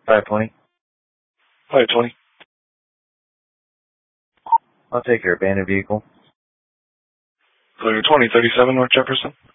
520. 520. I'll take your abandoned vehicle. So you're 2037 North Jefferson?